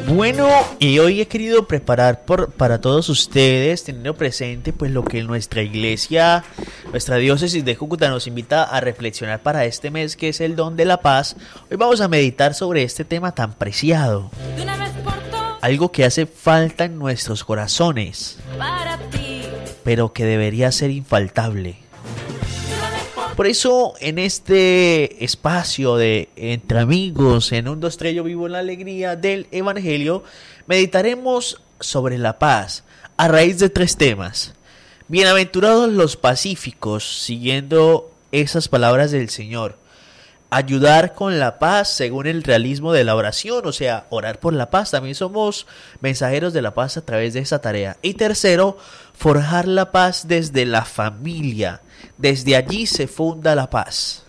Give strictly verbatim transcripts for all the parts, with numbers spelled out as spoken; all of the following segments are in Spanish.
Bueno, y hoy he querido preparar por, para todos ustedes, teniendo presente pues lo que nuestra iglesia, nuestra diócesis de Cúcuta nos invita a reflexionar para este mes, que es el don de la paz. Hoy vamos a meditar sobre este tema tan preciado, algo que hace falta en nuestros corazones, pero que debería ser infaltable. Por eso, en este espacio de Entre Amigos, en un dos tres yo vivo en la alegría del Evangelio, meditaremos sobre la paz a raíz de tres temas. Bienaventurados los pacíficos, siguiendo esas palabras del Señor. Ayudar con la paz según el realismo de la oración, o sea, orar por la paz. También somos mensajeros de la paz a través de esa tarea. Y tercero, forjar la paz desde la familia. Desde allí se funda la paz.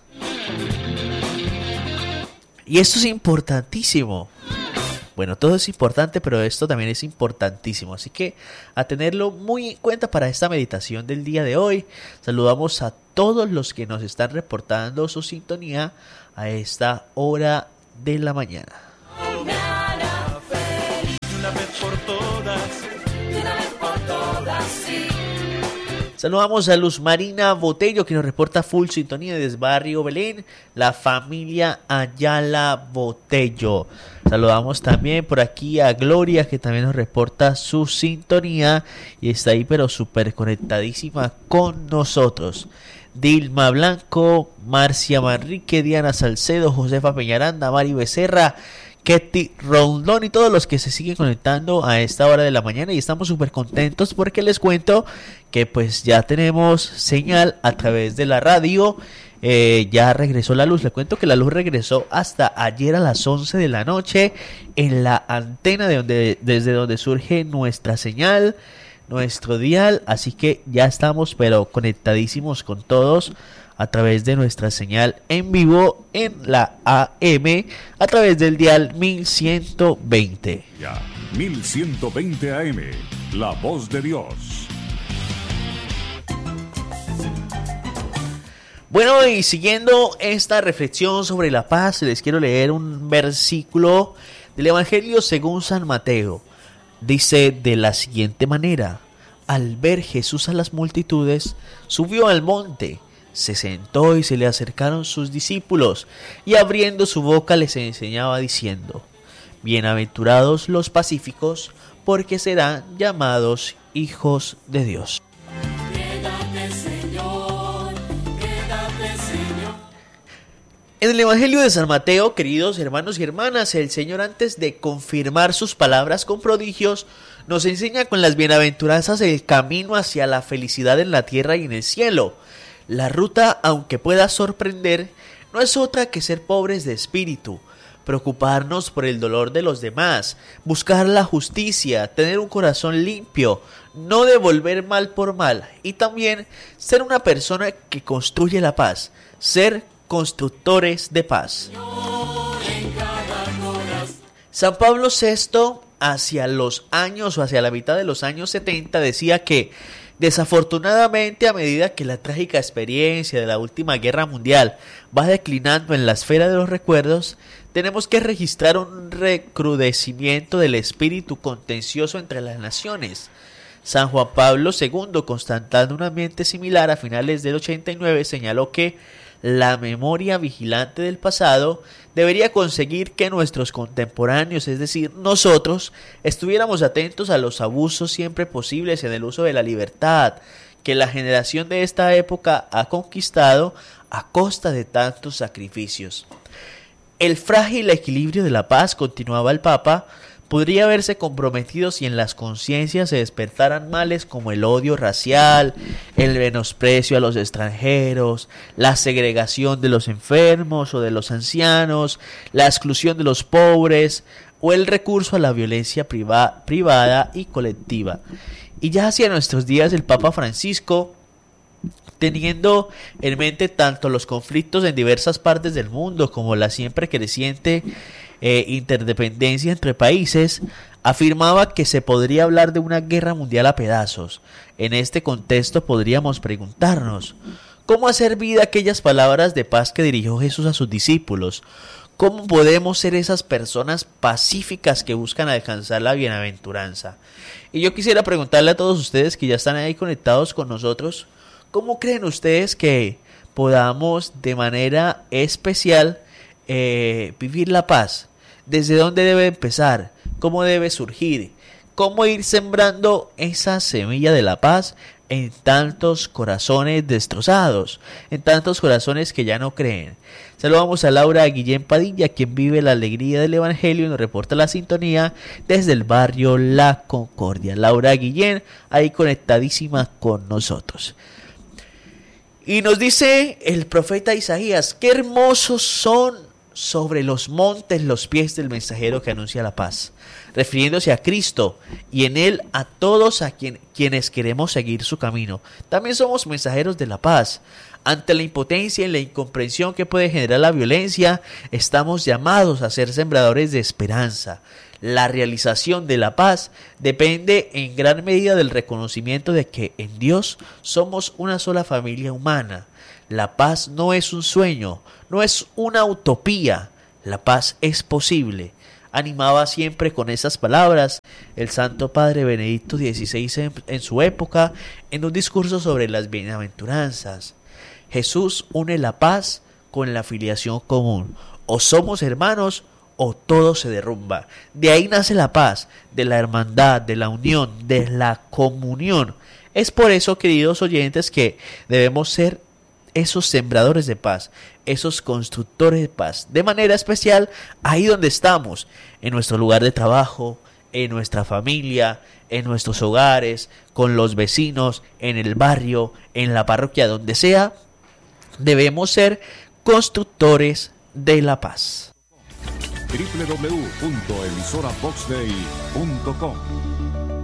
Y esto es importantísimo. Bueno, todo es importante, pero esto también es importantísimo. Así que a tenerlo muy en cuenta para esta meditación del día de hoy. Saludamos a todos los que nos están reportando su sintonía a esta hora de la mañana. Saludamos a Luz Marina Botello, que nos reporta full sintonía desde Barrio Belén, la familia Ayala Botello. Saludamos también por aquí a Gloria, que también nos reporta su sintonía y está ahí pero súper conectadísima con nosotros. Dilma Blanco, Marcia Manrique, Diana Salcedo, Josefa Peñaranda, Mari Becerra, Ketty Rondón y todos los que se siguen conectando a esta hora de la mañana, y estamos súper contentos porque les cuento que pues ya tenemos señal a través de la radio. Eh, ya regresó la luz. Le cuento que la luz regresó hasta ayer a las once de la noche en la antena de donde, desde donde surge nuestra señal, nuestro dial, así que ya estamos pero conectadísimos con todos a través de nuestra señal en vivo en la A M a través del dial mil ciento veinte. Ya, mil ciento veinte A M, la voz de Dios. Bueno, y siguiendo esta reflexión sobre la paz, les quiero leer un versículo del Evangelio según San Mateo. Dice de la siguiente manera: al ver Jesús a las multitudes, subió al monte, se sentó y se le acercaron sus discípulos, y abriendo su boca les enseñaba diciendo: bienaventurados los pacíficos, porque serán llamados hijos de Dios. Quédate, Señor, quédate, Señor. En el Evangelio de San Mateo, queridos hermanos y hermanas, el Señor, antes de confirmar sus palabras con prodigios, nos enseña con las bienaventuranzas el camino hacia la felicidad en la tierra y en el cielo. La ruta, aunque pueda sorprender, no es otra que ser pobres de espíritu, preocuparnos por el dolor de los demás, buscar la justicia, tener un corazón limpio, no devolver mal por mal, y también ser una persona que construye la paz, ser constructores de paz. San Pablo sexto, hacia los años o hacia la mitad de los años setenta, decía que desafortunadamente, a medida que la trágica experiencia de la última guerra mundial va declinando en la esfera de los recuerdos, tenemos que registrar un recrudecimiento del espíritu contencioso entre las naciones. San Juan Pablo segundo, constatando un ambiente similar a finales del ochenta y nueve, señaló que la memoria vigilante del pasado debería conseguir que nuestros contemporáneos, es decir, nosotros, estuviéramos atentos a los abusos siempre posibles en el uso de la libertad que la generación de esta época ha conquistado a costa de tantos sacrificios. El frágil equilibrio de la paz, continuaba el Papa, podría verse comprometido si en las conciencias se despertaran males como el odio racial, el menosprecio a los extranjeros, la segregación de los enfermos o de los ancianos, la exclusión de los pobres o el recurso a la violencia priva- privada y colectiva. Y ya hacia nuestros días el Papa Francisco, teniendo en mente tanto los conflictos en diversas partes del mundo como la siempre creciente eh, interdependencia entre países, afirmaba que se podría hablar de una guerra mundial a pedazos. En este contexto podríamos preguntarnos, ¿cómo hacer vida aquellas palabras de paz que dirigió Jesús a sus discípulos? ¿Cómo podemos ser esas personas pacíficas que buscan alcanzar la bienaventuranza? Y yo quisiera preguntarle a todos ustedes que ya están ahí conectados con nosotros, ¿cómo creen ustedes que podamos de manera especial eh, vivir la paz? ¿Desde dónde debe empezar? ¿Cómo debe surgir? ¿Cómo ir sembrando esa semilla de la paz en tantos corazones destrozados, en tantos corazones que ya no creen? Saludamos a Laura Guillén Padilla, quien vive la alegría del Evangelio y nos reporta la sintonía desde el barrio La Concordia. Laura Guillén, ahí conectadísima con nosotros. Y nos dice el profeta Isaías, qué hermosos son sobre los montes los pies del mensajero que anuncia la paz, refiriéndose a Cristo y en él a todos a quien, quienes queremos seguir su camino. También somos mensajeros de la paz. Ante la impotencia y la incomprensión que puede generar la violencia, estamos llamados a ser sembradores de esperanza. La realización de la paz depende en gran medida del reconocimiento de que en Dios somos una sola familia humana. La paz no es un sueño, no es una utopía, la paz es posible. Animaba siempre con esas palabras el Santo Padre Benedicto dieciséis en, en su época en un discurso sobre las bienaventuranzas. Jesús une la paz con la filiación común. O somos hermanos o todo se derrumba. De ahí nace la paz, de la hermandad, de la unión, de la comunión. Es por eso, queridos oyentes, que debemos ser esos sembradores de paz, esos constructores de paz, de manera especial ahí donde estamos, en nuestro lugar de trabajo, en nuestra familia, en nuestros hogares, con los vecinos, en el barrio, en la parroquia, donde sea, debemos ser constructores de la paz. doble u doble u doble u punto emisora box day punto com